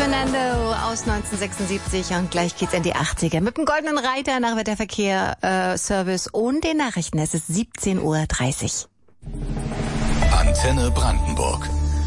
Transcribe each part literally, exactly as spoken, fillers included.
Fernando aus neunzehnhundertsechsundsiebzig und gleich geht's in die achtziger mit dem Goldenen Reiter nach Wetterverkehr, äh, Service und den Nachrichten. Es ist siebzehn Uhr dreißig. Antenne Brandenburg.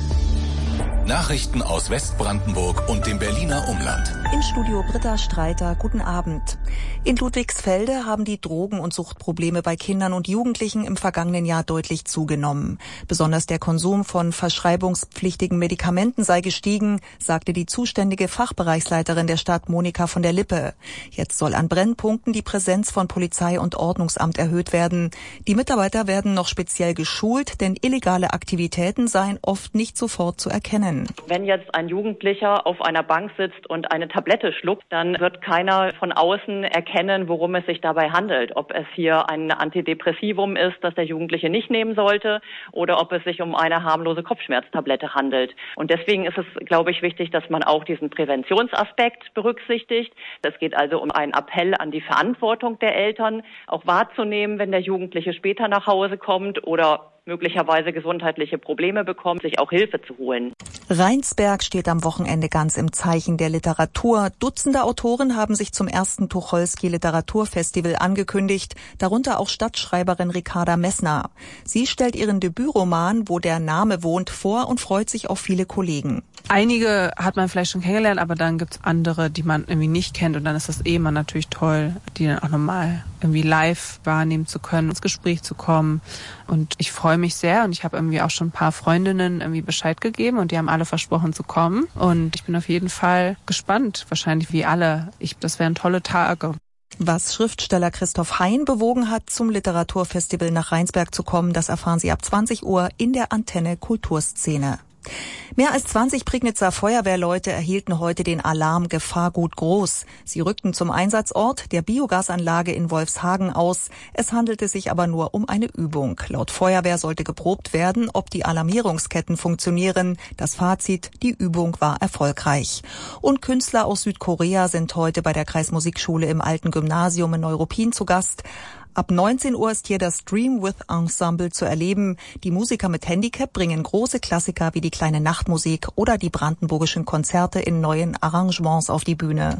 Nachrichten aus Westbrandenburg und dem Berliner Umland. Im Studio Britta Streiter, guten Abend. In Ludwigsfelde haben die Drogen- und Suchtprobleme bei Kindern und Jugendlichen im vergangenen Jahr deutlich zugenommen. Besonders der Konsum von verschreibungspflichtigen Medikamenten sei gestiegen, sagte die zuständige Fachbereichsleiterin der Stadt Monika von der Lippe. Jetzt soll an Brennpunkten die Präsenz von Polizei und Ordnungsamt erhöht werden. Die Mitarbeiter werden noch speziell geschult, denn illegale Aktivitäten seien oft nicht sofort zu erkennen. Wenn jetzt ein Jugendlicher auf einer Bank sitzt und eine Tablette schluckt, dann wird keiner von außen erkennen, worum es sich dabei handelt. Ob es hier ein Antidepressivum ist, das der Jugendliche nicht nehmen sollte, oder ob es sich um eine harmlose Kopfschmerztablette handelt. Und deswegen ist es, glaube ich, wichtig, dass man auch diesen Präventionsaspekt berücksichtigt. Es geht also um einen Appell an die Verantwortung der Eltern, auch wahrzunehmen, wenn der Jugendliche später nach Hause kommt oder möglicherweise gesundheitliche Probleme bekommt, sich auch Hilfe zu holen. Rheinsberg steht am Wochenende ganz im Zeichen der Literatur. Dutzende Autoren haben sich zum ersten Tucholsky Literaturfestival angekündigt, darunter auch Stadtschreiberin Ricarda Messner. Sie stellt ihren Debütroman Wo der Name wohnt vor und freut sich auf viele Kollegen. Einige hat man vielleicht schon kennengelernt, aber dann gibt's andere, die man irgendwie nicht kennt und dann ist das eh immer natürlich toll, die dann auch nochmal irgendwie live wahrnehmen zu können, ins Gespräch zu kommen. Und ich freue mich sehr und ich habe irgendwie auch schon ein paar Freundinnen irgendwie Bescheid gegeben und die haben alle versprochen zu kommen. Und ich bin auf jeden Fall gespannt, wahrscheinlich wie alle. Ich, das wären tolle Tage. Was Schriftsteller Christoph Hein bewogen hat, zum Literaturfestival nach Rheinsberg zu kommen, das erfahren Sie ab zwanzig Uhr in der Antenne Kulturszene. Mehr als zwanzig Prignitzer Feuerwehrleute erhielten heute den Alarm Gefahrgut groß. Sie rückten zum Einsatzort der Biogasanlage in Wolfshagen aus. Es handelte sich aber nur um eine Übung. Laut Feuerwehr sollte geprobt werden, ob die Alarmierungsketten funktionieren. Das Fazit: Die Übung war erfolgreich. Und Künstler aus Südkorea sind heute bei der Kreismusikschule im Alten Gymnasium in Neuruppin zu Gast. Ab neunzehn Uhr ist hier das Dream With Ensemble zu erleben. Die Musiker mit Handicap bringen große Klassiker wie die kleine Nachtmusik oder die brandenburgischen Konzerte in neuen Arrangements auf die Bühne.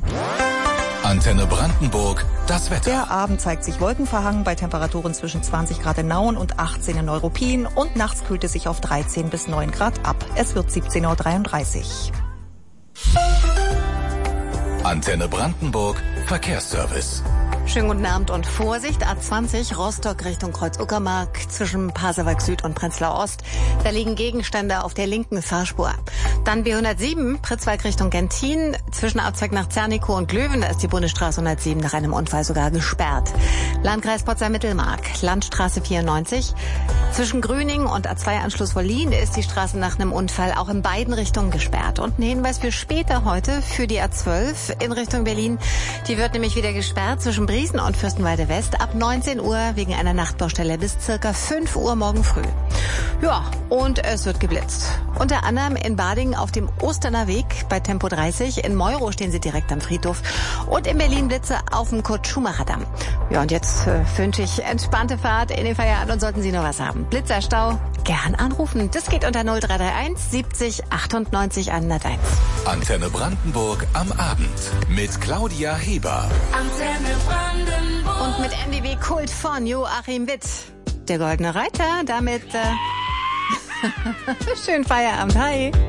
Antenne Brandenburg, das Wetter. Der Abend zeigt sich wolkenverhangen bei Temperaturen zwischen zwanzig Grad in Nauen und achtzehn in Neuruppin und nachts kühlt es sich auf dreizehn bis neun Grad ab. Es wird siebzehn Uhr dreiunddreißig. Antenne Brandenburg, Verkehrsservice. Schönen guten Abend und Vorsicht, A zwanzig Rostock Richtung Kreuz-Uckermark zwischen Pasewalk Süd und Prenzlau Ost. Da liegen Gegenstände auf der linken Fahrspur. Dann B hundertsieben Pritzwalk Richtung Gentin zwischen Abzweig nach Zernikow und Glöwen. Da ist die Bundesstraße hundertsieben nach einem Unfall sogar gesperrt. Landkreis Potsdam-Mittelmark, Landstraße vierundneunzig. Zwischen Grüning und A zwei Anschluss Wollin ist die Straße nach einem Unfall auch in beiden Richtungen gesperrt. Und ein Hinweis für später heute für die A zwölf in Richtung Berlin. Die wird nämlich wieder gesperrt zwischen Briesen und Fürstenwalde West ab neunzehn Uhr wegen einer Nachtbaustelle bis circa fünf Uhr morgen früh. Ja, und es wird geblitzt. Unter anderem in Badingen auf dem Osterner Weg bei Tempo dreißig. In Meuro stehen sie direkt am Friedhof. Und in Berlin Blitze auf dem Kurt-Schumacher-Damm. Ja, und jetzt äh, wünsche ich entspannte Fahrt in den Feierabend und sollten Sie noch was haben. Blitzerstau, gern anrufen. Das geht unter null drei drei eins siebzig achtundneunzig hunderteins. Antenne Brandenburg am Abend mit Claudia Heber. Antenne Brandenburg. Und mit M D W Kult von Joachim Witt. Der Goldene Reiter, damit äh, schönen Feierabend. Hi.